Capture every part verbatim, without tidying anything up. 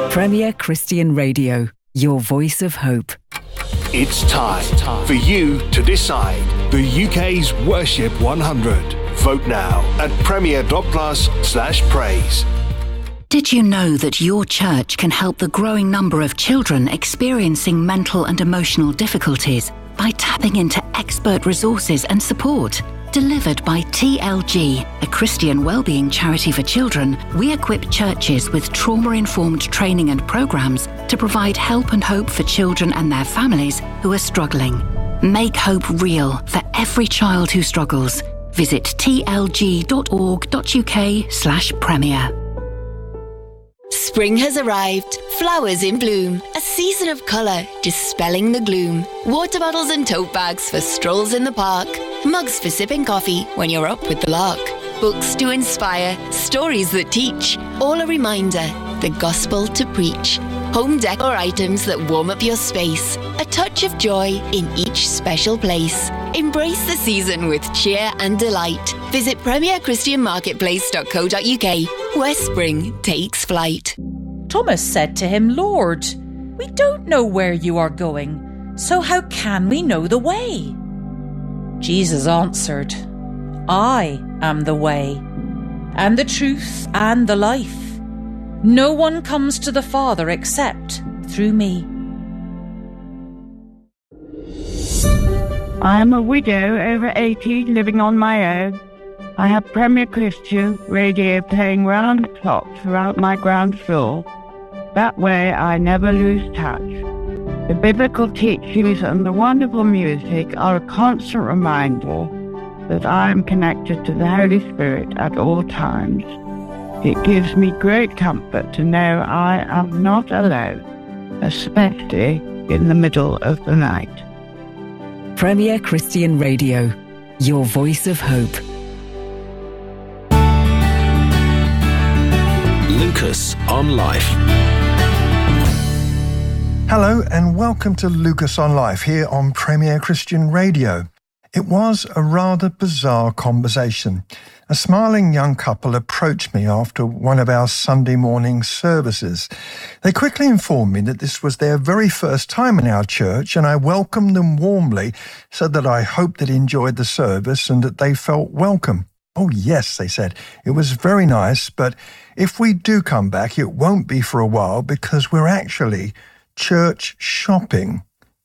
Premier Christian Radio, your voice of hope. It's time for you to decide the U K's Worship one hundred. Vote now at premier.plus slash praise. Did you know that your church can help the growing number of children experiencing mental and emotional difficulties by tapping into expert resources and support? Delivered by T L G, a Christian wellbeing charity for children, we equip churches with trauma-informed training and programs to provide help and hope for children and their families who are struggling. Make hope real for every child who struggles. Visit tlg.org.uk slash premier. Spring has arrived, flowers in bloom, a season of colour dispelling the gloom. Water bottles and tote bags for strolls in the park, mugs for sipping coffee when you're up with the lark. Books to inspire, stories that teach, all a reminder, the gospel to preach. Home decor items that warm up your space, a touch of joy in each special place. Embrace the season with cheer and delight. Visit premier christian marketplace dot co dot uk, where spring takes flight. Thomas said to him, Lord, we don't know where you are going, so how can we know the way? Jesus answered, I am the way, and the truth, and the life. No one comes to the Father except through me. I am a widow over eighty living on my own. I have Premier Christian Radio playing round the clock throughout my ground floor. That way I never lose touch. The biblical teachings and the wonderful music are a constant reminder that I am connected to the Holy Spirit at all times. It gives me great comfort to know I am not alone, especially in the middle of the night. Premier Christian Radio, your voice of hope. Lucas on Life. Hello and welcome to Lucas on Life here on Premier Christian Radio. It was a rather bizarre conversation. A smiling young couple approached me after one of our Sunday morning services. They quickly informed me that this was their very first time in our church, and I welcomed them warmly, said that I hoped they enjoyed the service and that they felt welcome. Oh yes, they said, it was very nice, but if we do come back, it won't be for a while because we're actually church shopping.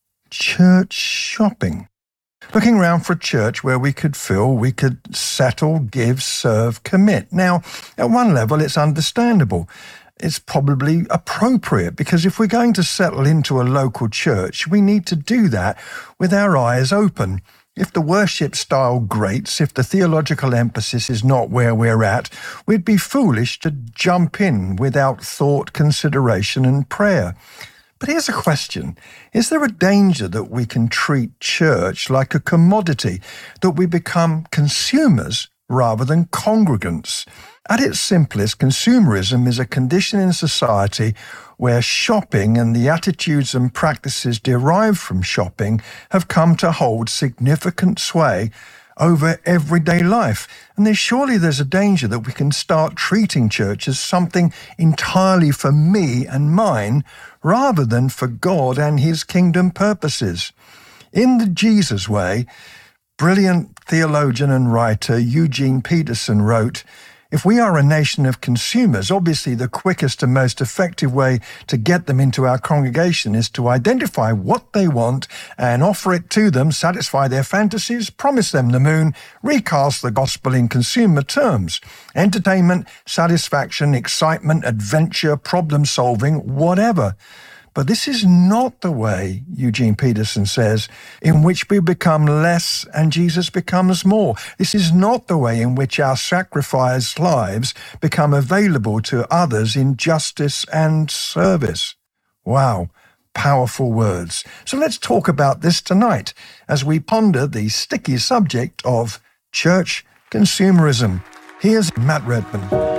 Church shopping. Looking around for a church where we could feel we could settle, give, serve, commit. Now, at one level, it's understandable. It's probably appropriate because if we're going to settle into a local church, we need to do that with our eyes open. If the worship style grates, if the theological emphasis is not where we're at, we'd be foolish to jump in without thought, consideration, and prayer. But here's a question. Is there a danger that we can treat church like a commodity, that we become consumers rather than congregants? At its simplest, consumerism is a condition in society where shopping and the attitudes and practices derived from shopping have come to hold significant sway over everyday life. And there's surely there's a danger that we can start treating church as something entirely for me and mine, rather than for God and his kingdom purposes. In the Jesus Way, brilliant theologian and writer Eugene Peterson wrote, if we are a nation of consumers, obviously the quickest and most effective way to get them into our congregation is to identify what they want and offer it to them, satisfy their fantasies, promise them the moon, recast the gospel in consumer terms. Entertainment, satisfaction, excitement, adventure, problem solving, whatever. But this is not the way, Eugene Peterson says, in which we become less and Jesus becomes more. This is not the way in which our sacrificed lives become available to others in justice and service. Wow, powerful words. So let's talk about this tonight as we ponder the sticky subject of church consumerism. Here's Matt Redman.